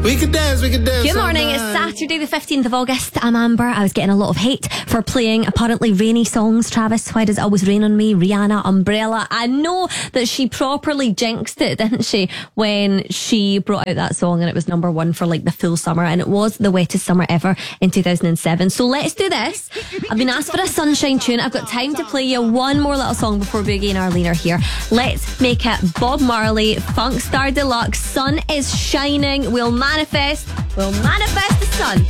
We could dance. Good morning, it's Saturday the 15th of August. I'm Amber. I was getting a lot of hate for playing apparently rainy songs. Travis, why does it always rain on me? Rihanna, Umbrella. I know that she properly jinxed it, didn't she, when she brought out that song and it was number one for like the full summer, and it was the wettest summer ever in 2007. So let's do this. I've been asked for a sunshine tune. I've got time to play you one more little song before Boogie and Arlene are here. Let's make it Bob Marley, Funk Star Deluxe. Sun is shining. We'll manifest the sun.